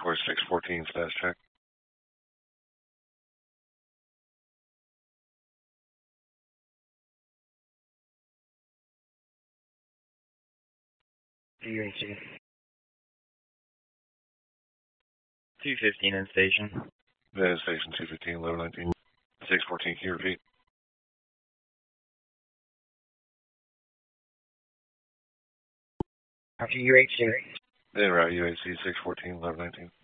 For 614 status check. UHC. 215 in station. That is station 215, 1119. 614, can you repeat? After UHC. Then route UHC 614, 1119.